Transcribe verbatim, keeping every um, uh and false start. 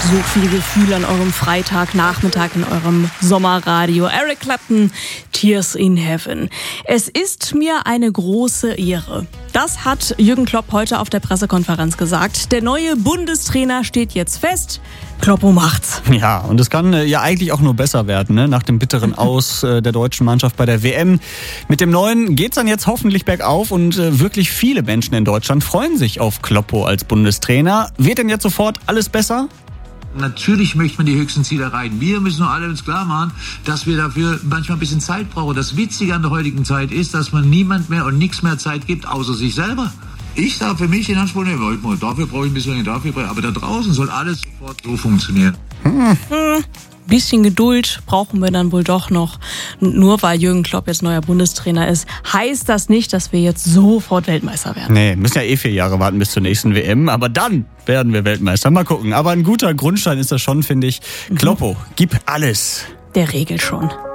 so viel Gefühl an eurem Freitagnachmittag in eurem Sommerradio. Eric Clapton, Tears in Heaven. Es ist mir eine große Ehre. Das hat Jürgen Klopp heute auf der Pressekonferenz gesagt. Der neue Bundestrainer steht jetzt fest. Kloppo macht's. Ja, und es kann äh, ja eigentlich auch nur besser werden, ne? Nach dem bitteren Aus äh, der deutschen Mannschaft bei der W M. Mit dem Neuen geht's dann jetzt hoffentlich bergauf und äh, wirklich viele Menschen in Deutschland freuen sich auf Kloppo als Bundestrainer. Wird denn jetzt sofort alles besser? Natürlich möchte man die höchsten Ziele erreichen. Wir müssen nur alle uns klar machen, dass wir dafür manchmal ein bisschen Zeit brauchen. Das Witzige an der heutigen Zeit ist, dass man niemand mehr und nichts mehr Zeit gibt, außer sich selber. Ich sage für mich in Anspruch nehmen, dafür brauche ich ein bisschen, dafür brauche ich, aber da draußen soll alles sofort so funktionieren. Hm. Hm. Bisschen Geduld brauchen wir dann wohl doch noch. Nur weil Jürgen Klopp jetzt neuer Bundestrainer ist, heißt das nicht, dass wir jetzt sofort Weltmeister werden. Nee, müssen ja eh vier Jahre warten bis zur nächsten W M, aber dann werden wir Weltmeister. Mal gucken. Aber ein guter Grundstein ist das schon, finde ich. Mhm. Kloppo, gib alles. Der regelt schon.